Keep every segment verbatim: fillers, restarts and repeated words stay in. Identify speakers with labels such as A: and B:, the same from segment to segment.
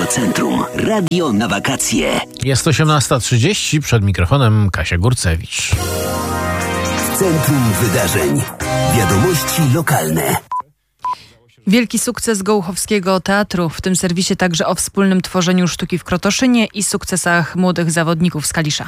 A: Radio Centrum. Radio na wakacje.
B: Jest osiemnasta trzydzieści, przed mikrofonem Kasia Górcewicz.
A: W centrum wydarzeń. Wiadomości lokalne.
C: Wielki sukces Gołuchowskiego Teatru, w tym serwisie także o wspólnym tworzeniu sztuki w Krotoszynie i sukcesach młodych zawodników z Kalisza.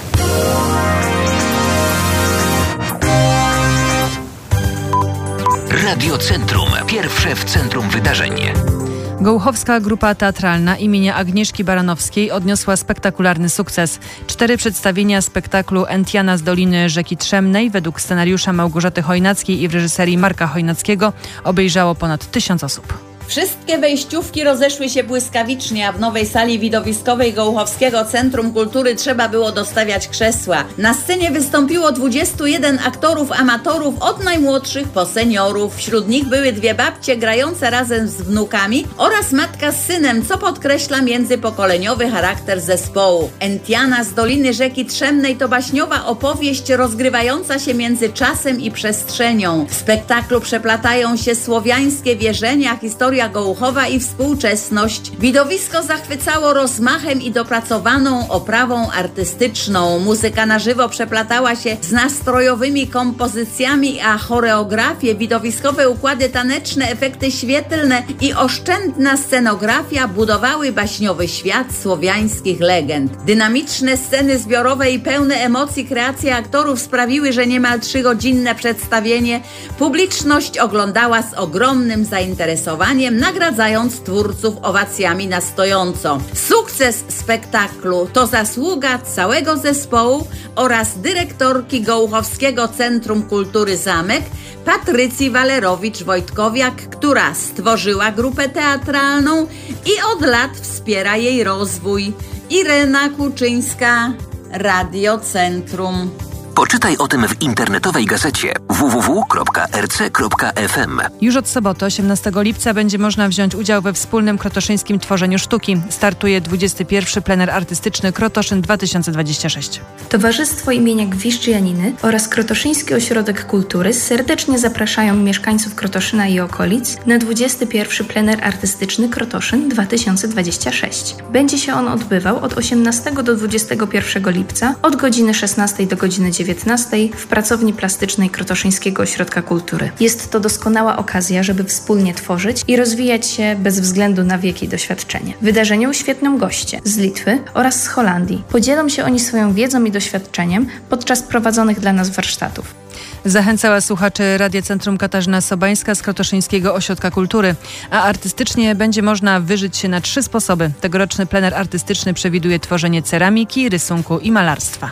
A: Radio Centrum. Pierwsze w centrum wydarzeń.
C: Gołuchowska Grupa Teatralna imienia Agnieszki Baranowskiej odniosła spektakularny sukces. Cztery przedstawienia spektaklu Entiana z Doliny Rzeki Trzemnej według scenariusza Małgorzaty Chojnackiej i w reżyserii Marka Chojnackiego obejrzało ponad tysiąc osób.
D: Wszystkie wejściówki rozeszły się błyskawicznie, a w nowej sali widowiskowej Gołuchowskiego Centrum Kultury trzeba było dostawiać krzesła. Na scenie wystąpiło dwudziestu jeden aktorów amatorów, od najmłodszych po seniorów. Wśród nich były dwie babcie grające razem z wnukami oraz matka z synem, co podkreśla międzypokoleniowy charakter zespołu. Entiana z Doliny Rzeki Trzemnej to baśniowa opowieść rozgrywająca się między czasem i przestrzenią. W spektaklu przeplatają się słowiańskie wierzenia, historia Gołuchowa i współczesność. Widowisko zachwycało rozmachem i dopracowaną oprawą artystyczną. Muzyka na żywo przeplatała się z nastrojowymi kompozycjami, a choreografie, widowiskowe układy taneczne, efekty świetlne i oszczędna scenografia budowały baśniowy świat słowiańskich legend. Dynamiczne sceny zbiorowe i pełne emocji kreacje aktorów sprawiły, że niemal trzygodzinne przedstawienie publiczność oglądała z ogromnym zainteresowaniem, nagradzając twórców owacjami na stojąco. Sukces spektaklu to zasługa całego zespołu oraz dyrektorki Gołuchowskiego Centrum Kultury Zamek, Patrycji Walerowicz-Wojtkowiak, która stworzyła grupę teatralną i od lat wspiera jej rozwój. Irena Kuczyńska, Radio Centrum.
A: Poczytaj o tym w internetowej gazecie w w w kropka r c kropka f m.
C: Już od soboty, osiemnastego lipca, będzie można wziąć udział we wspólnym krotoszyńskim tworzeniu sztuki. Startuje dwudziesty pierwszy plener artystyczny Krotoszyn dwa tysiące dwadzieścia sześć.
E: Towarzystwo imienia Gwiżdż Janiny oraz Krotoszyński Ośrodek Kultury serdecznie zapraszają mieszkańców Krotoszyna i okolic na dwudziesty pierwszy plener artystyczny Krotoszyn dwa tysiące dwadzieścia sześć. Będzie się on odbywał od osiemnastego do dwudziestego pierwszego lipca od godziny szesnastej do godziny dziewiętnastej w pracowni plastycznej Krotoszyńskiego Ośrodka Kultury. Jest to doskonała okazja, żeby wspólnie tworzyć i rozwijać się bez względu na wiek i doświadczenie. Wydarzenie uświetnią goście z Litwy oraz z Holandii. Podzielą się oni swoją wiedzą i doświadczeniem podczas prowadzonych dla nas warsztatów.
C: Zachęcała słuchaczy Radia Centrum Katarzyna Sobańska z Krotoszyńskiego Ośrodka Kultury. A artystycznie będzie można wyżyć się na trzy sposoby. Tegoroczny plener artystyczny przewiduje tworzenie ceramiki, rysunku i malarstwa.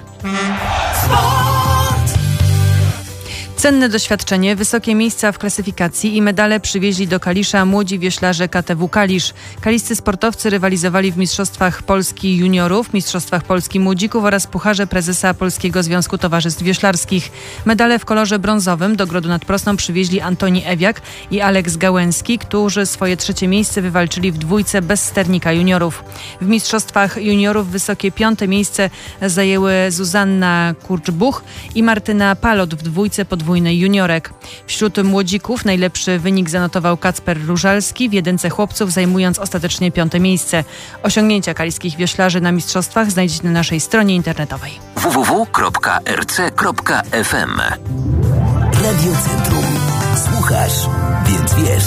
C: Cenne doświadczenie, wysokie miejsca w klasyfikacji i medale przywieźli do Kalisza młodzi wioślarze K T W Kalisz. Kaliscy sportowcy rywalizowali w Mistrzostwach Polski Juniorów, Mistrzostwach Polski Młodzików oraz Pucharze Prezesa Polskiego Związku Towarzystw Wioślarskich. Medale w kolorze brązowym do Grodu nad Prosną przywieźli Antoni Ewiak i Aleks Gałęski, którzy swoje trzecie miejsce wywalczyli w dwójce bez sternika juniorów. W Mistrzostwach Juniorów wysokie piąte miejsce zajęły Zuzanna Kurczbuch i Martyna Palot w dwójce podwójnej juniorek. Wśród młodzików najlepszy wynik zanotował Kacper Różalski w jedynce chłopców, zajmując ostatecznie piąte miejsce. Osiągnięcia kaliskich wioślarzy na mistrzostwach znajdziecie na naszej stronie internetowej.
A: w w w kropka r c kropka f m. Radio Centrum. Słuchasz, więc wiesz.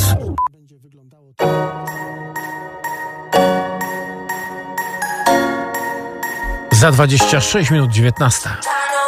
B: Za dwadzieścia sześć minut dziewiętnasta.